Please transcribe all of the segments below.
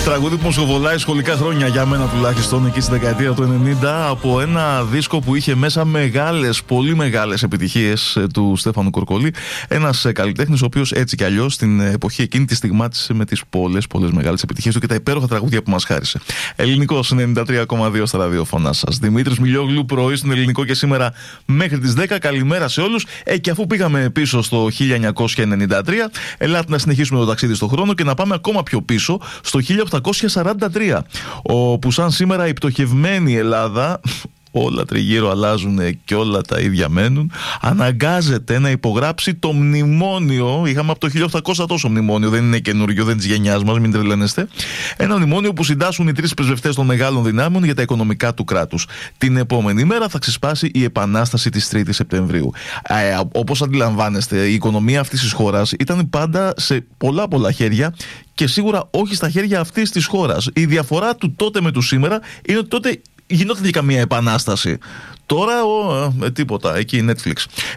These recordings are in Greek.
Τραγούδι που μοσχοβολάει σχολικά χρόνια, για μένα τουλάχιστον, εκεί στη δεκαετία του 90, από ένα δίσκο που είχε μέσα μεγάλες, πολύ μεγάλες επιτυχίες του Στέφανου Κορκολή. Ένας καλλιτέχνης ο οποίος έτσι κι αλλιώς στην εποχή εκείνη τη στιγμάτισε με τις πολλές μεγάλες επιτυχίες του και τα υπέροχα τραγούδια που μας χάρισε. Ελληνικός 93,2 στα ραδιοφωνά σας. Δημήτρης Μιλιόγλου, πρωί στον Ελληνικό και σήμερα μέχρι τις 10. Καλημέρα σε όλους. Και αφού πήγαμε πίσω στο 1993, ελάτε να συνεχίσουμε το ταξίδι στον χρόνο και να πάμε ακόμα πιο πίσω, στο 1843, όπου σαν σήμερα η πτωχευμένη Ελλάδα, όλα τριγύρω αλλάζουν και όλα τα ίδια μένουν, αναγκάζεται να υπογράψει το μνημόνιο. Είχαμε από το 1800 τόσο μνημόνιο, δεν είναι καινούριο, δεν της γενιάς μας, μην τρελαίνεστε. Ένα μνημόνιο που συντάσσουν οι τρεις πρεσβευτές των μεγάλων δυνάμεων για τα οικονομικά του κράτους. Την επόμενη μέρα θα ξεσπάσει η Επανάσταση της 3ης Σεπτεμβρίου. Όπως αντιλαμβάνεστε, η οικονομία αυτής της χώρας ήταν πάντα σε πολλά χέρια και σίγουρα όχι στα χέρια αυτής της χώρας. Η διαφορά του τότε με του σήμερα είναι ότι τότε γινόταν και καμία επανάσταση. Τώρα τίποτα, εκεί η Netflix.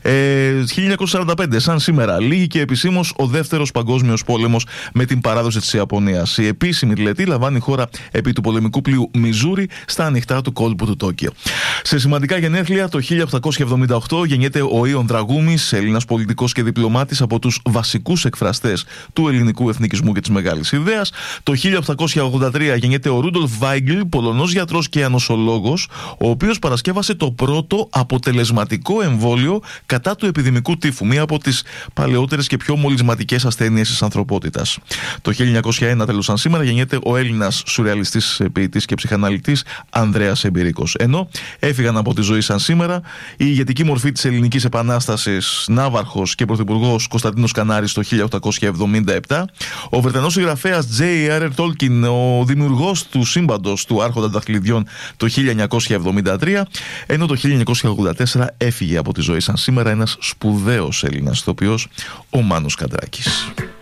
1945, σαν σήμερα, λύγει επισήμως ο δεύτερος παγκόσμιος πόλεμος με την παράδοση της Ιαπωνίας. Η επίσημη τελετή λαμβάνει η χώρα επί του πολεμικού πλοίου Μιζούρι στα ανοιχτά του κόλπου του Τόκιο. Σε σημαντικά γενέθλια, το 1878 γεννιέται ο Ιων Δραγούμης, Έλληνας πολιτικός και διπλωμάτης, από τους βασικούς εκφραστές του ελληνικού εθνικισμού και της μεγάλης ιδέας. Το 1883 γεννιέται ο Ρούντολφ Βάιγκλ, Πολωνός γιατρός και ανοσολόγος, ο οποίος παρασκεύασε το πρώτο αποτελεσματικό εμβόλιο κατά του επιδημικού τύφου, μία από τις παλαιότερες και πιο μολυσματικές ασθένειες της ανθρωπότητας. Το 1901, τέλος σαν σήμερα, γεννιέται ο Έλληνας σουρεαλιστής, ποιητής και ψυχαναλυτής Ανδρέας Εμπειρίκος. Ενώ έφυγαν από τη ζωή σαν σήμερα η ηγετική μορφή της Ελληνικής Επανάστασης, ναύαρχος και πρωθυπουργός Κωνσταντίνος Κανάρης το 1877, ο Βρετανός συγγραφέας J.R.R. Tolkien, ο δημιουργός του σύμπαντος του Άρχοντα Δαχτυλιδιών το 1973, ενώ το 1984 έφυγε από τη ζωή σαν σήμερα ένας σπουδαίος Έλληνας ηθοποιός, ο Μάνος Καντράκης.